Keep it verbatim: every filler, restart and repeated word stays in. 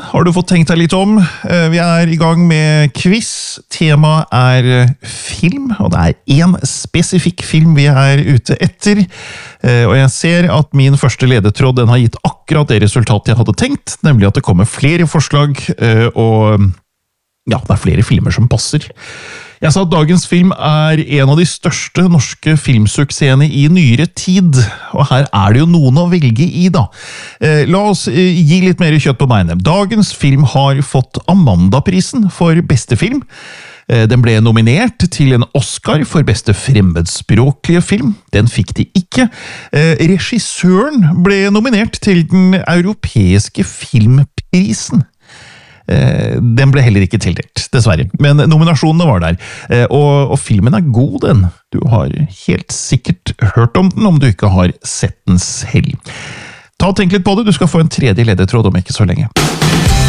har du fått tenkt deg litt om. Vi er i gang med quiz. Temaet er film, og det er en spesifikk film vi er ute etter. Og jeg ser at min første ledetråd den har gitt akkurat det resultatet jeg hadde tenkt, nemlig at det kommer flere forslag, og ja, det er flere filmer som passer. Jeg sa at dagens film er en av de største norske filmsuksessene i nyere tid, og her er det jo noen å velge i da. Eh, la oss eh, gi litt mer kjøtt på beinet. Dagens film har fått Amandaprisen for beste film. Eh, den ble nominert til en Oscar for beste fremmedspråklige film. Den fikk de ikke. Eh, regissøren ble nominert til den europeiske filmprisen. Den ble heller ikke tildelt, dessverre. Men nominasjonene var der. Og, og filmen er god, den. Du har helt sikkert hørt om den, om du ikke har sett den selv. Ta og tenk litt på det, du skal få en tredje ledetråd om ikke så lenge.